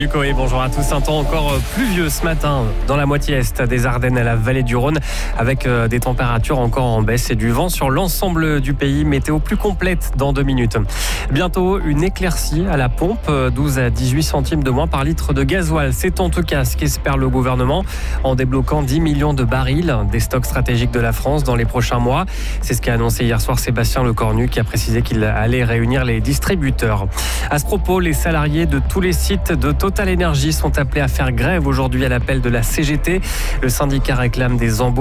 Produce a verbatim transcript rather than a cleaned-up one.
Et bonjour à tous. Un temps encore pluvieux ce matin dans la moitié est des Ardennes à la vallée du Rhône, avec des températures encore en baisse et du vent sur l'ensemble du pays. Météo plus complète dans deux minutes. Bientôt une éclaircie à la pompe, douze à dix-huit centimes de moins par litre de gasoil. C'est en tout cas ce qu'espère le gouvernement en débloquant dix millions de barils des stocks stratégiques de la France dans les prochains mois. C'est ce qu'a annoncé hier soir Sébastien Lecornu, qui a précisé qu'il allait réunir les distributeurs. À ce propos, les salariés de tous les sites de Total Énergie sont appelés à faire grève aujourd'hui à l'appel de la C G T. Le syndicat réclame des embauches